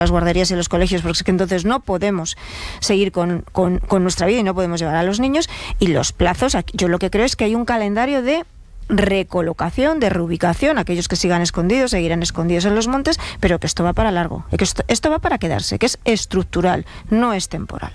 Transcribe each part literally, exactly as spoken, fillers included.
las guarderías y los colegios, porque es que entonces no podemos seguir con, con, con nuestra vida y no podemos llevar a los niños. Y los plazos, yo lo que creo es que hay un calendario de recolocación, de reubicación. Aquellos que sigan escondidos seguirán escondidos en los montes, pero que esto va para largo, que esto, esto va para quedarse, que es estructural, no es temporal.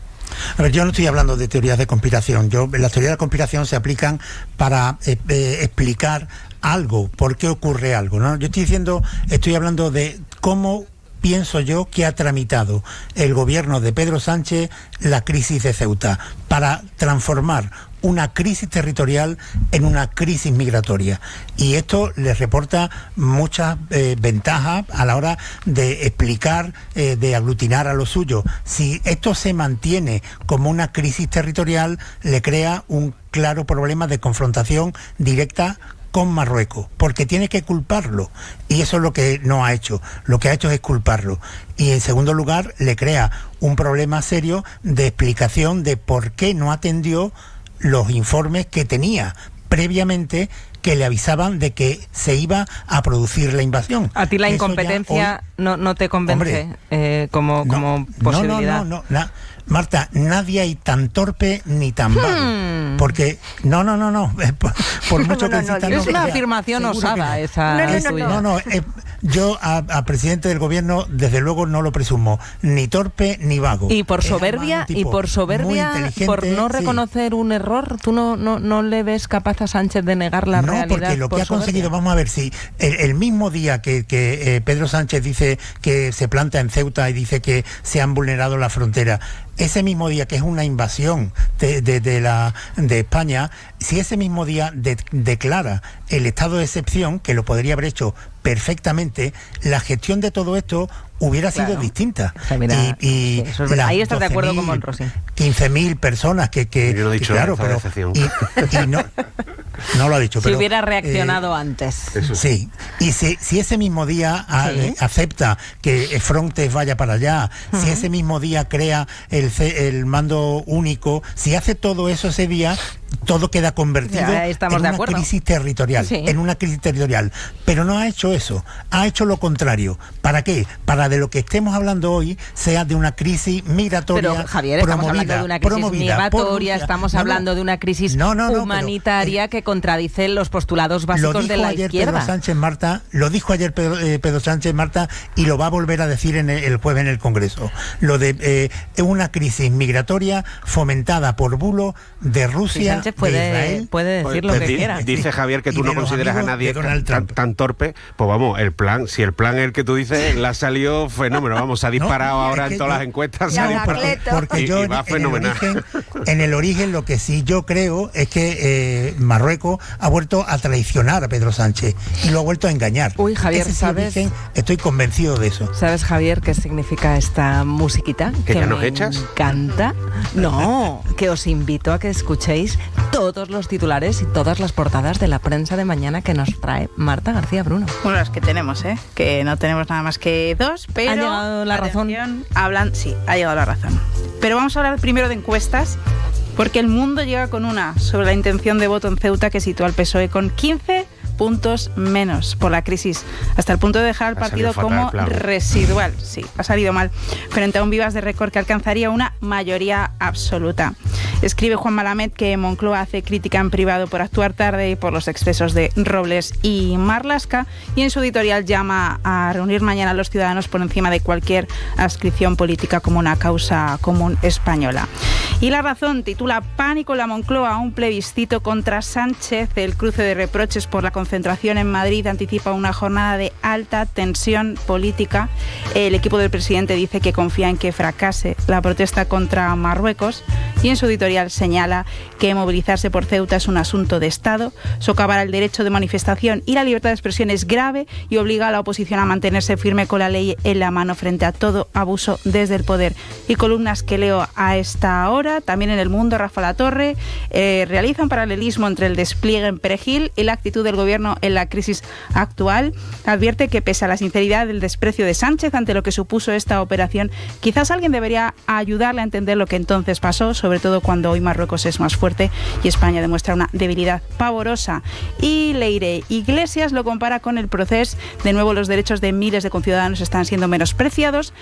A ver, yo no estoy hablando de teorías de conspiración. Yo, las teorías de conspiración se aplican para eh, eh, explicar algo, por qué ocurre algo, ¿no? Yo estoy diciendo, estoy hablando de cómo pienso yo que ha tramitado el gobierno de Pedro Sánchez la crisis de Ceuta para transformar una crisis territorial en una crisis migratoria. Y esto les reporta muchas eh, ventajas a la hora de explicar, eh, de aglutinar a lo suyo. Si esto se mantiene como una crisis territorial, le crea un claro problema de confrontación directa con Marruecos, porque tiene que culparlo, y eso es lo que no ha hecho. Lo que ha hecho es culparlo, y en segundo lugar le crea un problema serio de explicación de por qué no atendió los informes que tenía previamente, que le avisaban de que se iba a producir la invasión. ¿A ti la eso incompetencia hoy... no, no te convence Hombre, eh, como, no, como posibilidad? No, no, no, no, na, Marta, nadie hay tan torpe ni tan vago. Hmm. Porque, no, no, no, no, por, por mucho no, no, que no, insistan... Es una afirmación osada esa. No, no, no, no, no, no eh, yo a, a presidente del gobierno desde luego no lo presumo, ni torpe ni vago. Y por soberbia, y por soberbia, por no reconocer sí. un error, ¿tú no, no, no le ves capaz a Sánchez de negar la no, realidad? No, porque lo por que ha soberbia. conseguido, vamos a ver si el, el mismo día que, que eh, Pedro Sánchez dice que se planta en Ceuta y dice que se han vulnerado la frontera, ese mismo día que es una invasión de, de, de, la, de España, si ese mismo día de, declara el estado de excepción, que lo podría haber hecho perfectamente, la gestión de todo esto hubiera sido claro. distinta. O sea, mira, y, y sí, es ahí estás de acuerdo con Monrosi. quince mil personas que... que Yo no he dicho que, claro, pero, de y, y no, no lo ha dicho. Si pero, hubiera reaccionado eh, antes. Eso sí. Y si, si ese mismo día a, sí. eh, acepta que Frontex vaya para allá, uh-huh. si ese mismo día crea el, el mando único, si hace todo eso ese día, todo queda convertido ya, en una acuerdo. crisis territorial, sí. en una crisis territorial. Pero no ha hecho eso, ha hecho lo contrario. ¿Para qué? Para de lo que estemos hablando hoy sea de una crisis migratoria. Pero Javier, estamos hablando de una crisis migratoria, estamos no, hablando no, de una crisis no, no, no, humanitaria pero, eh, que contradice los postulados básicos de la ayer izquierda. Pedro Sánchez Marta, lo dijo ayer Pedro, eh, Pedro Sánchez Marta y lo va a volver a decir en el, el jueves en el Congreso. Lo de eh, una crisis migratoria fomentada por bulo de Rusia. Sí, Sánchez puede, de Israel, puede decir lo pues, que di, quiera. Dice Javier que tú no consideras a nadie tan, tan torpe. Pues vamos, el plan, si el plan es el que tú dices, le ha salido fenómeno. Vamos, se ha disparado no, ahora en todas yo, las encuestas. Se ha disparado. Porque, porque y, yo y va en, fenomenal. El origen, en el origen lo que sí yo creo es que eh, Marruecos ha vuelto a traicionar a Pedro Sánchez y lo ha vuelto a engañar. Uy, Javier, Ese ¿sabes? Origen, estoy convencido de eso. ¿Sabes, Javier, qué significa esta musiquita? ¿Que, que ya nos me echas? encanta. No, que os invito a que escuchéis todos los titulares y todas las portadas de la prensa de mañana que nos trae Marta García Bruno. Bueno, las que tenemos, ¿eh? Que no tenemos nada más que dos, pero... ¿Ha llegado la razón? Hablan, sí, ha llegado la razón. Pero vamos a hablar primero de encuestas, porque El Mundo llega con una sobre la intención de voto en Ceuta que sitúa al P S O E con quince puntos menos por la crisis, hasta el punto de dejar al partido como residual. Sí, ha salido mal, frente a un Vivas de récord que alcanzaría una mayoría absoluta. Escribe Juan Malamed que Moncloa hace crítica en privado por actuar tarde y por los excesos de Robles y Marlaska, y en su editorial llama a reunir mañana a los ciudadanos por encima de cualquier adscripción política como una causa común española. Y La Razón titula Pánico en la Moncloa, un plebiscito contra Sánchez. El cruce de reproches por la concentración en Madrid anticipa una jornada de alta tensión política. El equipo del presidente dice que confía en que fracase la protesta contra Marruecos, y en su editorial señala que movilizarse por Ceuta es un asunto de Estado, socavar el derecho de manifestación y la libertad de expresión es grave y obliga a la oposición a mantenerse firme con la ley en la mano frente a todo abuso desde el poder. Y columnas que leo a esta hora, también en El Mundo. Rafa Latorre eh, realiza un paralelismo entre el despliegue en Perejil y la actitud del gobierno en la crisis actual. Advierte que pese a la sinceridad del desprecio de Sánchez ante lo que supuso esta operación, quizás alguien debería ayudarle a entender lo que entonces pasó, sobre sobre todo cuando hoy Marruecos es más fuerte y España demuestra una debilidad pavorosa. Y Leire Iglesias lo compara con el proceso. De nuevo, los derechos de miles de conciudadanos están siendo menospreciados.